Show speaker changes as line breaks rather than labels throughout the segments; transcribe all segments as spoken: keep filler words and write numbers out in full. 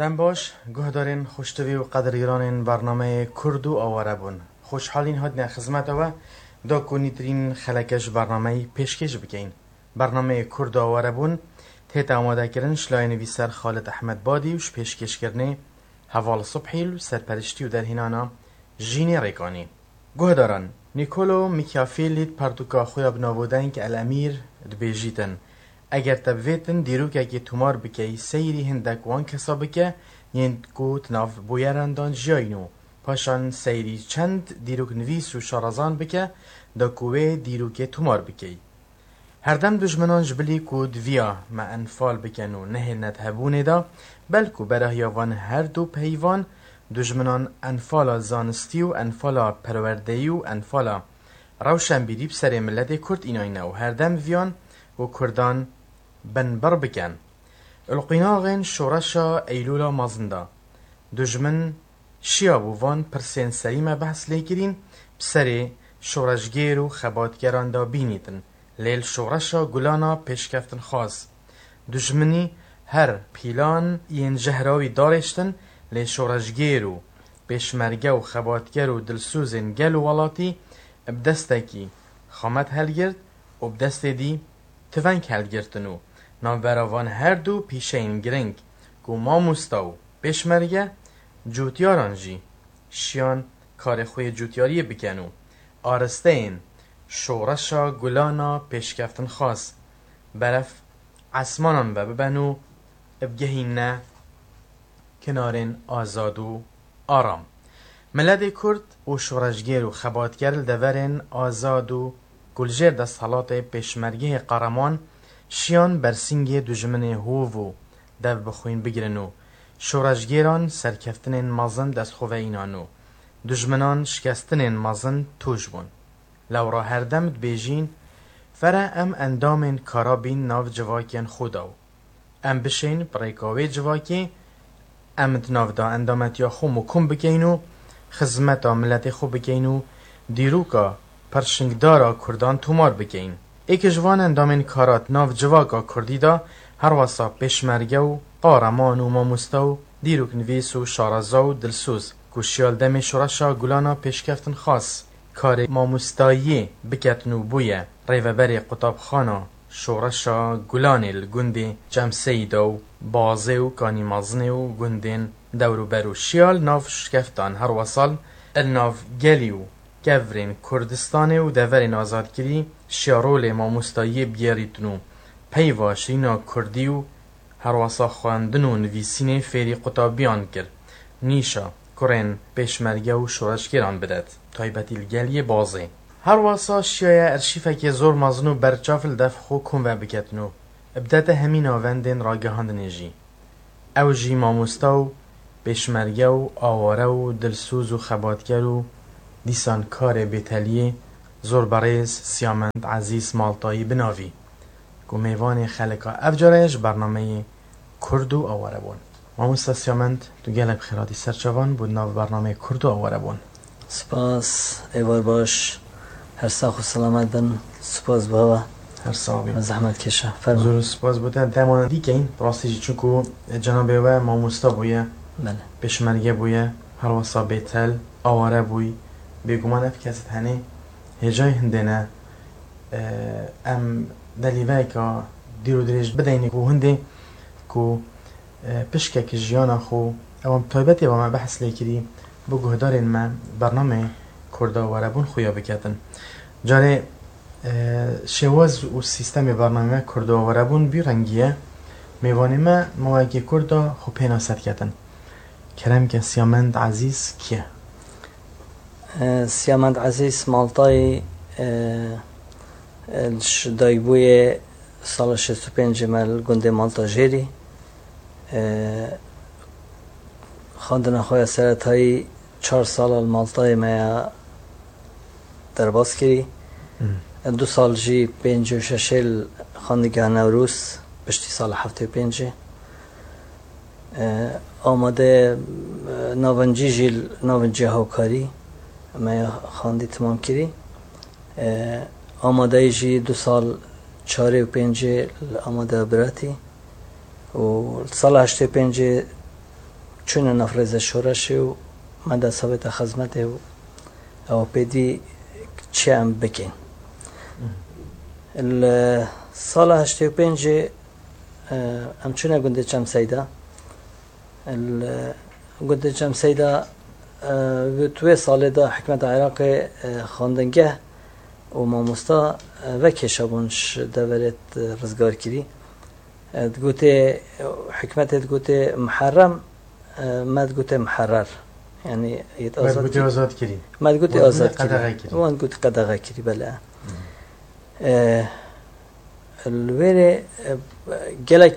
دم باش گهدارین خوشتوی و قدریران برنامه کرد و آواره بون. خوشحالین هادن خدمت و دا کنیترین خلکش برنامه پیشکش بکین. برنامه کرد و آواره بون تیت آماده کرن شلای نویسر خالد احمد بادی وش پیشکش کرنه حوال صبحی و سرپرشتی و در هنانا جینی ریکانی. گهداران نیکولو میکافیلیت پرتوکا خویا بنابودن که الامیر دبیجیتن. اگر تبویتن دیروکه که تومار بکی سیری هندک وان کسا بکه یند کو تناف بویرندان جاینو پاشان سیری چند دیروک نویس و شارزان بکه دا کوه دیروکه تومار بکی. هر دم دجمنان جبلی کو دویا ما انفال بکنو نه ندهبونه دا بلکو برای یوان هر دو پیوان دجمنان انفالا زانستی و انفالا پروردهی و انفالا روشن بیریب سر ملت کرد ایناینا و هر دم ویان و کردان بنبر بکن. القناغن شورشا ایلولا مازندا دجمن شیابووان پرسین سریم بحث لیکرین بسر شورشگیر و خباتگران دا بینیتن لیل شورشا گلانا پیشکفتن خاص دجمنی هر پیلان ین جهراوی دارشتن لی شورشگیر و پیشمرگه و خباتگر و دلسوزن گل و ولاتی بدستکی خامت هلگرد و بدست دی تفنگ هلگردنو نامبروان هر دو پیشین گرنگ گو ما مستاو پیشمرگه جوتیاران جی شیان کار خوی جوتیاری بکنو آرسته این شورشا گلانا پیشکفتن خاص برف عسمانان و ببنو ابگهین نه کنارن آزاد و آرام. ملت کرد و شورشگیر و خباتگر دورن آزاد و گلجر دست حالات پیشمرگه قرمان شیان برسینگ دجمن هوو و دو بخوین بگیرنو شورشگیران سرکفتن مازن دست خواه اینانو دجمنان شکستن مازن توش بون. لورا هر دمت بیجین فرا ام اندامن کارابین ناو جواکین خوداو ام بشین بریکاوی جواکی امت ناو دا اندامت یا خو مکم بکینو خزمتا ملت خو بکینو دیروکا پرشنگدارا کردان تومار بکین. ایک جوان اندامن کارات ناو جواکا کردی دا هر واسا پیشمرگه و قارمان و ماموستا و دیروک نویس و شارزا و دلسوز کشیال دم شورشا گلانا پیشکفتن خاص کار ماموستایی بکتنو بویه ریوبر قطاب خانا شورشا گلانل گنده جمسیدا و بازه و کانی مازنه و گندین دورو برو شیال ناو شکفتان هر وصال الناو گلی و گورین کردستان و دورین آزادگیری شیارول ماموستایی بیاریتنو پیوا شینا کردی و هر وصا خواندن و نویسین فیری قطابیان کرد نیشا کرن پیشمرگه و شورشگیران بدد تایبتیل گلی بازه هر واسا شیای ارشیفه که زور مازنو برچافل دف خو کن و بکتنو ابدت همین آوندن راگهاند نجی او جی ماموستا و پیشمرگه و آواره و دلسوز و خباتگر و دیسان کار بیتلیه زور بریز سیامند عزیز مالتایی بناوی گو میوان خلقا افجارش برنامه کرد و آواره بون. ماموستا سیامند تو گلب خیراتی سرچوان بود ناو برنامه کرد و آواره بون.
سپاس ایوار باش هر ساخ و سلامت بن سپاس بابا
هر ساقی
زحمت کشه
فرما زور سپاس بودن دمان دیگه راستی چونکو جنابه و ماموستا بویه
بله
پیشمرگه بویه هر واسا بیتل آواره بوی بگمان اف کسی هنه هجای هندنه ام دلیوه که دیرو دریج بدینی که هنده که پشکه که جیانا خو اوام طایبتی با ما بحث لیکری بگوه دارین ما برنامه کرده و ربون خویا بکتن جاره شواز و سیستم برنامه کرده و ربون بی رنگیه میوانی ما مواقع کرده خو پیناست کتن کرم که سیامند عزیز کیه؟
سیامند عزیز مالتای دایبوی سال شست و پنج مل گنده مالتا جیری خواندن خواه سرت های چهار سال مالتای ما درباز کری دو سال جی پنج و ششل خواندگاه نوروز پشتی سال هفته و پنج آماده ناونجی جیل ناونجی هاوکاری ما خواندی تمام کری آماده جی دو سال چهار و پنج آماده براتی و سال هشت و پنج چون نفرز شورش و مدى ثابت خدمته و او پیدی چه هم بکن. سال هشتاد و پنج هم چونه گنده چم سیده گنده چم سیده توی سال دا حکمت عراق خواندنگه و ماموستا و کشابونش دورت رزگار کری گوته حکمت گوته محرم مد گوته محرر یعنی
مد گوته آزاد کری
مد گوته آزاد کری وان گوته قدغه کری بله الویره گلک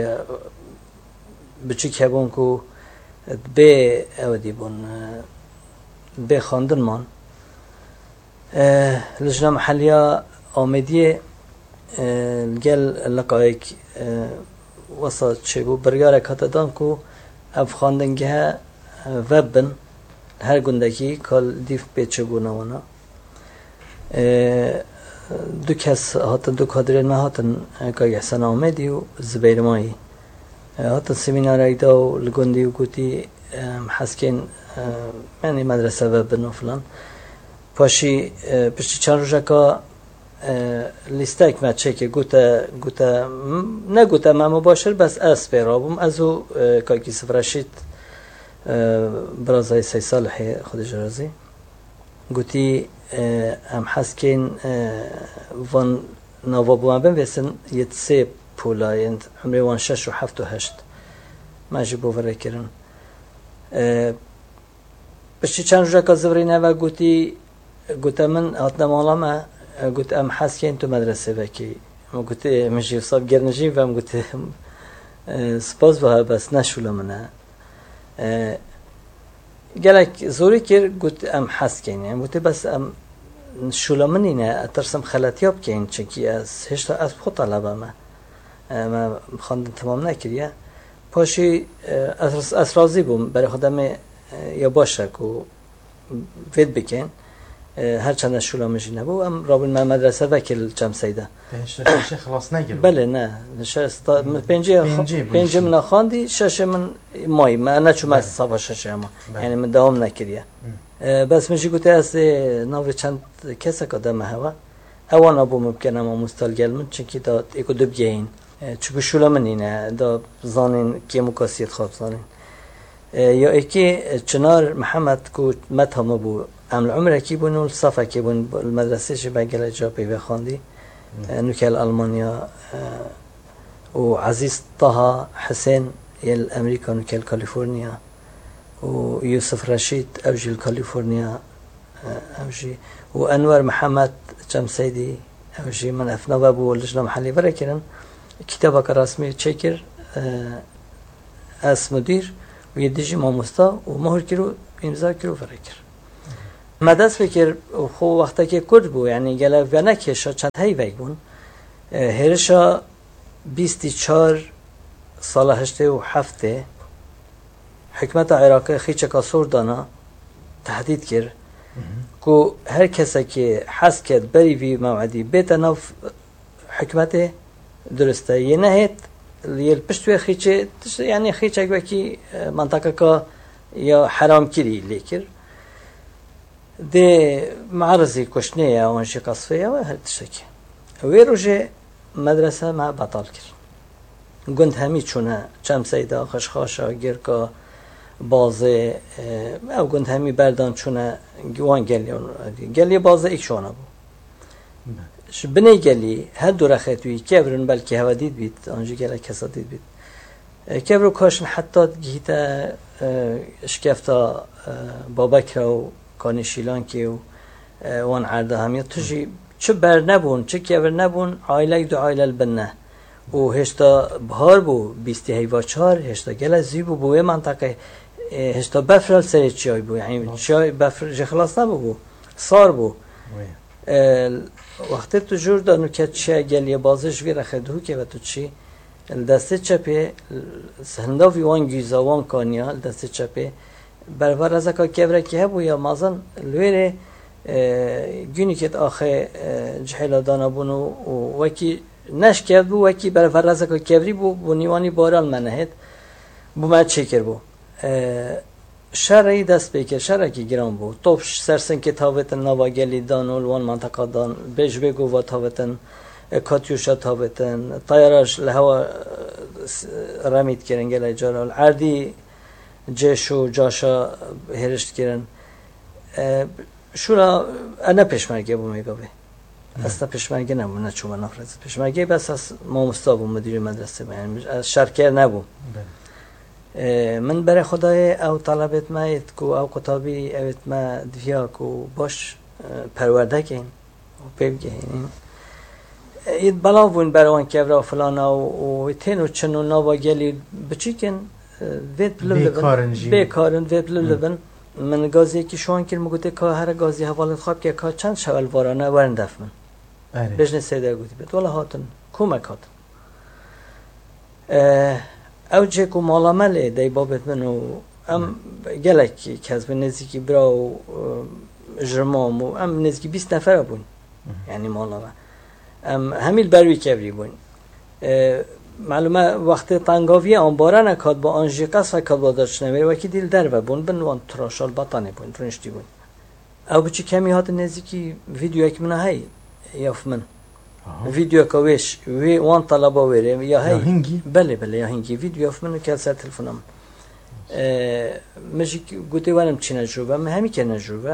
بچی که بون کو به اودی بون به خواندن من لجنه محلیا آمدیه گل لقایک وسط چه بو برگاره کاتدان کو اف خواندنگه وبن هر گندگی کال دیف پیچه بو نوانا دو کس هاتن دو کادرین ما هاتن که احسان آمدی و زبیر مایی هاتن سمینار ایدا و لگندی و گوتی حسکین یعنی مدرسه وبن و فلان پاشی پشتی چند روزه که لیسته اک ما چه که گوته گوته نه گوته ما مباشر بس از پیرابم از او که سفرشید برازای سی سال خودش رازی گوتی هم حسکین وان نوابو هم بمویسن یه سه پولایند عمری وان شش و هفت و هشت ماجی بوره کرن بشتی چند روزه که زورینه و گوتی گوته من هاتنا مالا ما گوته ام حسکین تو مدرسه وکی ما گوته مجی صاب گرنجیم و هم گوته سپاس بها بس نشولا منه گلک زوری کر گوت ام حسکین یعنی گوته بس ام شولا منی نه ترسم خلطیاب کن چنکی از هشتا از خود طلبه ما ما خواندن تمام نکریه پاشی از راضی بوم برای خودم یا باشه که وید بکن هر چند شولا مجی نبو ام رابن ما مدرسه وکیل جم سیده
شش خلاص نگیر
بله نه شش تا پنجه پنجه من خواندی شش من مای ما نه چون من صبح شش اما یعنی من دوام نکریه بس مجی گوته از ناور چند کسا کدام هوا هوا نبو ممکنه ما مستلگل من چون که داد ایکو دو بیاین چون شولا من اینه دا زانین که مکاسیت خواب زانین یا ایکی چنار محمد کو متهم بو عمل عمره کی بون صفه کی بون المدرسه ش بنگل جاپی و خواندی نوکل آلمانیا و عزیز طه حسین یل امریکا نوکل کالیفرنیا و یوسف رشید اوجی کالیفرنیا اوجی و انور محمد جمسیدی اوجی من افنا بو لجنه محلی برای کردن کتابه که رسمی چکر از مدیر و یه دیجی ماموستا و مهر کرو امضا کرو برای کرد مدرس فکر خو وقتا که کرد بو یعنی گله و نکشا چند هی وی بون هرشا بیستی چار سال هشته و هفته حکمت عراق خیچه کاسور دانا تهدید کرد که هر کسی که حس کرد بری وی موعدی بیت ناف حکمت درسته یه نهید یه پشتوی خیچه یعنی خیچه وکی منطقه که یا حرام کری لیکر ده معرضی کشنه یا وانشی قصفه یا هر تشتکی وی روژه مدرسه ما بطال کرد گند همی چونه چم سیده خشخاشا گرکا بازه او گند همی بردان چونه گوان گلی گلی بازه ایک شونه بو بنی گلی هر دو رخیتوی کبرن بلکه هوا دید بید آنجا گله کسا دید بید کبرو کاشن حتی گیتا شکفتا بابکر و کانی شیلان که و وان عرده همیت توشی چه بر نبون چه کبر نبون عائله دو عائله البنه و هشتا بهار بو بیستی هیوا چهار هشتا گله زی بو بوی منطقه هشتا بفرال سری چای بو یعنی چای بفر جخلاص نبو بو صار بو وقتی تو جور دانو که چه گلیه بازش وی رخدهو که و تو چی دسته چپه هنداوی وان گیزا وان کانیا دسته چپه برابر از که کبره که هبو یا مازن لویره گونی که آخه جهلا دانا بونو و وکی نش کرد بو وکی برابر از که کبری بو بنیوانی بارال منهد بو ما چکر بو شرعی دست بکر شرعی که گران بود طوب سرسن که تاوتن نواگلی دان ولوان منطقه دان بیش بگو و تاوتن کاتیوشا تاوتن طیارش لهوا رمید کرن گل جارال عردی جشو جاشا هرشت کرن شورا انا پشمرگه بو میگوه اصلا پشمرگه نبو نه چوبه نفرز پشمرگه بس از مامستا بو مدیر مدرسه یعنی شرکر نبو من برای خدای او طلبت ما ایت کو او کتابی اوت ما دفیا کو باش پرورده کن و پیب گهین ایت بلا بون بروان کبرا فلانا و تین و چنو نوا گلی بچی کن وید بلبن بیکارن وید بلبن من گازی که شوان کرد مگوده که هر گازی حوالت خواب که که چند شوال وارانه ورن دفمن بجنه سیده گوتی بید ولی هاتن کمک هاتن او جه که مالامله دی بابت منو ام گلک کذب نزدیکی برا و جرمام و ام نزدیکی بیست نفر بون یعنی مالامه ام همیل بروی کبری بون معلومه وقتی تنگاوی آنباره نکاد با آنجی قصف کاد با داشت نمیره وکی دیل در و بون بن وان تراشال بطانه بون فرنشتی بون او بچی کمی هات نزدیکی ویدیو اک منه هی یاف من ویدیو کویش وی وان طلبا ویره یا هی
هنگی
بله بله یا هنگی ویدیو اف منو کل سر تلفنم مجی گوته وانم چی نجربه من همی که نجربه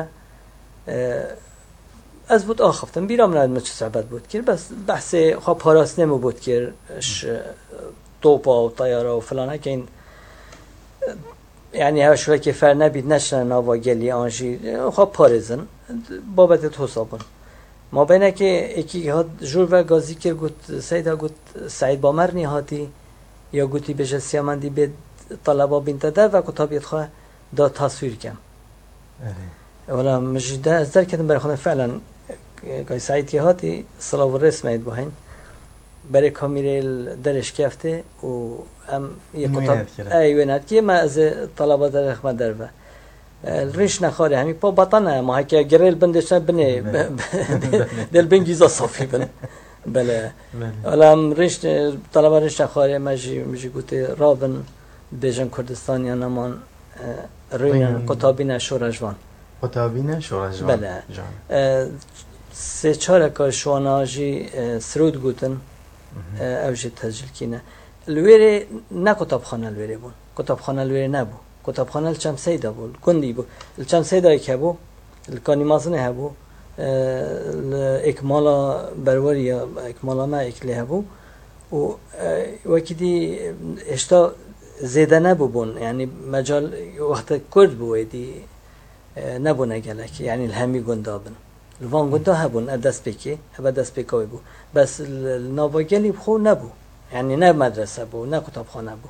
از بود آخفتم بیرام نرد مچه صحبت بود کرد بس بحث خواب پاراس نمو بود کرد توپا و طیارا و فلانه که این یعنی هوا شوه که فر نبید نشنن ناوا گلی آنجی خواب پارزن بابت توصابون ما بینه که اکی ها جور و گازی کرد گوت سعید ها گوت سعید بامر نیهاتی یا گوتی بشه سیامندی به طلبا بینت در و کتابیت خواه دا تصویر کم اولا مجده از در کردم برای خودم فعلا گای سعید که هاتی صلاح و رسم اید باهین برای کامیره درش کفته و ام یک کتاب ایوینت که ما از طلبا در اخمد در و ریش نخواره همی پا بطانه ما هکه گریل بندشن بنه دل بنگیزا صافی بن بله اولا ام ریش طلبا ریش نخواره مجی مجی گوته رابن بیجن کردستان یا نمان روی کتابی نشو رجوان
کتابینه شورجوان
بله سه چهار که شواناجی سرود گوتن اوجی تسجیل کینه لویره نه کتابخانه لویره بون کتابخانه لویره نبو کتابخانه الچم سیدا بود گندی بود الچم سیدا که بو الکانی مازنه هبو اکمالا بروری اکمالا ما اکلی هبو و وقتی اشتا زیده نبو بون یعنی مجال وقت کرد بودی نبونه گلک یعنی الهمی گندابن الوان گندا هبون دست بکی هبا دست بکوی بو بس نواگلی بخو نبو یعنی نه مدرسه بو نه کتابخانه بو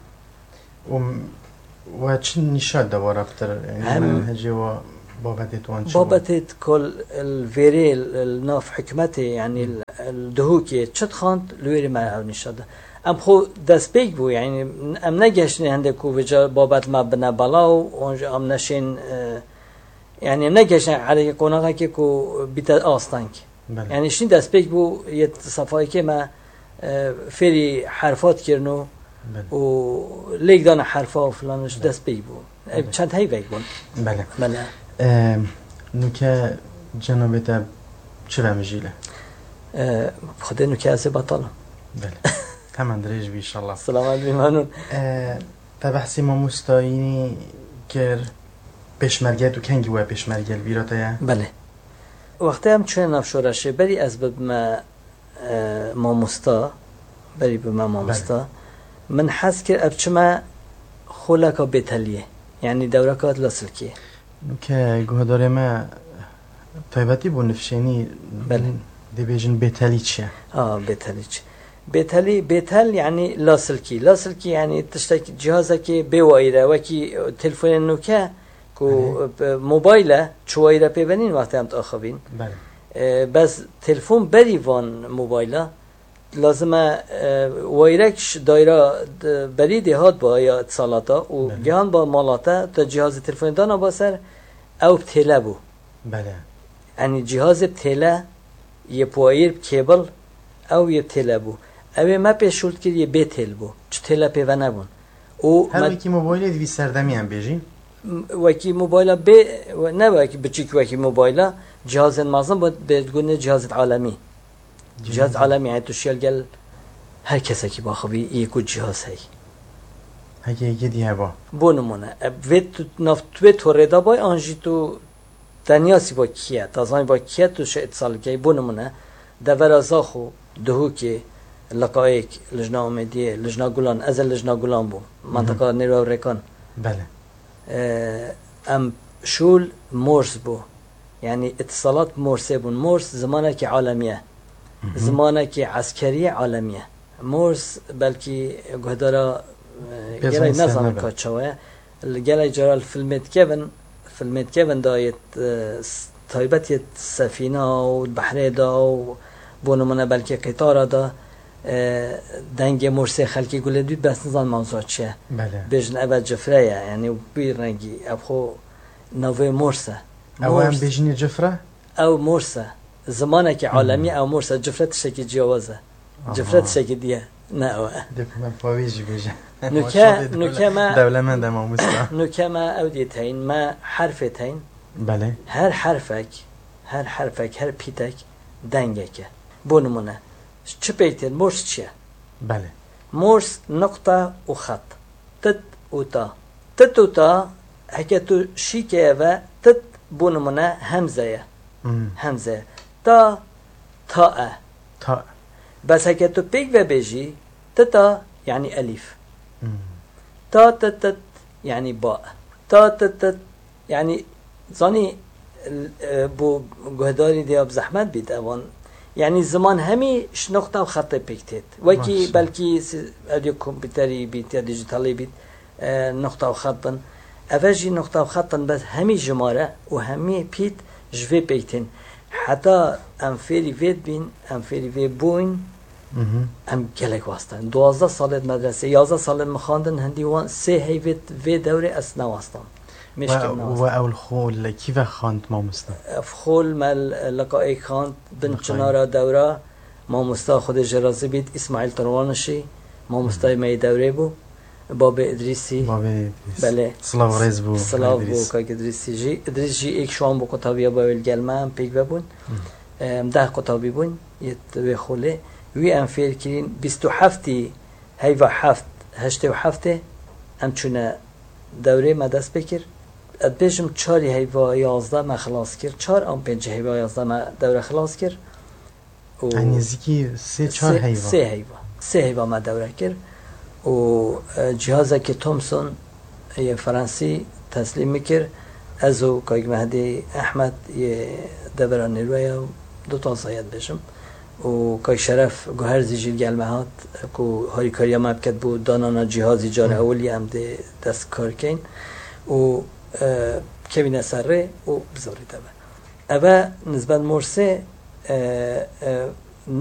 و و چه نشاد دوار افتر یعنی منهجی و بابتت وان شو
بابتت کل الویری الناف حکمت یعنی الدهوکی چت خواند لویری ما نشاده ام خو دست بیگ بو یعنی ام نگشنی هنده کو وجا بابت ما بنا بالا و اونجا ام نشین یعنی نگشن علی قناقه که کو بیت آستانک یعنی شین دست بیگ بو یه صفایی که ما فری حرفات کرنو و لیک دان حرفا و فلانش دست بیگ بو چند هی بیگ بون
بله
بله
نوکه جنابت چه بمجیله
خدا نوکه از بطاله
بله تمام دريج بي ان شاء الله
السلام عليكم مانون
تبحثي ما مستايني كر پشمرگه تو کنگی و پشمرگه البیراته
بله وقتی هم چون نفشورشه بری از به ما ما مستا بری به ما ما مستا من حس کرد ابچما خلقا بتلیه یعنی دوره کات لاسلکیه
که گهداره ما طیبتی بو نفشینی
بله
دی بیجن بتلی چیه
آه بتلی چیه بتلی بتل یعنی لاسلکی لاسلکی یعنی تشتک جهازه که بوایره وکی تلفن نوکه کو موبایل چوایره پیونین وقتی هم تاخوین
بله
بس تلفن بری وان موبایل لازمه وایرکش دایره بری دهات با یا اتصالاتا و گهان با مالاتا تا جهاز تلفن دانا باسر او بتله بو
بله
یعنی جهاز بتله یه پوایر کیبل او یه تله بو اوه ما پیشولد کرد یه بی تل بو چه تله پیوه نبون او
هر وکی موبایل دوی سردمی هم بیجین
وکی موبایل به نه وکی بچیک وکی موبایل جهاز مازن بود بدگونه جهاز عالمی جهاز عالمی یعنی تو شیل گل هر کسی که با خوبی یکو جهاز هی
هگه یه دیه با
بو نمونه وید نفت وید توریدا بای آنجی تو دنیاسی با کیه تازانی با کیه تو شه اتصال که بو نمونه دور ازاخو دهو که لقایک لجنا امیدیه لجنا گلان از لجنا گلان بو منطقه نیرو رکن
بله
ام شول مورس بو یعنی اتصالات مورسه بون مورس زمانه که عالمیه زمانه که عسکری عالمیه مورس بلکی گهدارا گلای نظام که چوه گلای جرال فیلمت کبن فیلمت کبن دایت تایبت سفینه و بحره دا و بونمونه بلکی قطار دا دنگ مرسی خلکی گله دوید بس نظام موضوع چیه
بله
بجن اول جفره یعنی بیر رنگی ابخو نوه مرسه
او هم بجنی جفره؟
او مرسه زمانه که عالمی او مرسه جفره تشکی جوازه جفره تشکی دیه نه اوه
دکو من پاویجی بجن
نوکه نوکه ما
دولمند ما مستا
نوکه ما او دیتین ما حرفتین
بله
هر حرفک هر حرفک هر پیتک دنگه که بونمونه چه بیتین مرس چیه؟
بله
مرس نقطه و خط تت و تا تت و تا هکه تو شیکه و تت بونمونه همزه همزه تا تا اه
تا
بس هکه تو پیک و بیجی تتا یعنی الیف تا تت تت یعنی با تا تت تت یعنی زانی بو گهداری دیاب زحمت بید اوان یعنی زمان همی نقطه و خط پیکتید وکی بلکی ادیو کامپیوتری بید یا دیجیتالی بید نقطه و خط بن اوجی نقطه و خط بن بس همی جماره و همی پید جوی پیکتین حتی ام فیری وید بین ام فیری وید بوین ام گلک واستن دوازده سالت مدرسه یازده سالت مخاندن هندی وان سه هیوید وید دوره اس نواستن
و و اول خول کیف خواند ما مستا
خول مال لقای خواند بن چنارا دوره ما مستا خود جرازه بید اسماعیل تروانشی ما مستا می دوره بو باب ادریسی
باب
بله
سلاو ریز بو
سلاو بو که ادریسی جی ادریس جی ایک شوان بو کتابیا باول گلمه پیک ببون ده کتابی بون یت به خوله وی ام فیر کرین بیست و هفتی هیوا هفت هشت و هفته ام چونه دوره ما دست بکر ادبیجم چاری هیوا یازده ما خلاص کرد چار ام پنج هیوا یازده ما دوره خلاص کرد
یعنی زیکی سه چار هیوا
سه هیوا سه هیوا ما دوره کرد و جهازه که تومسون یه فرانسی تسلیم میکرد ازو کاگ مهدی احمد یه دوره نیروی دو تا زاید بشم و که شرف گوهر زیجیل گلمه هات که هاری کاریا مبکت بود دانانا جهازی جار اولی هم ده دست کار کن و کبین سره و بزاری دوه اوه نسبت مرسه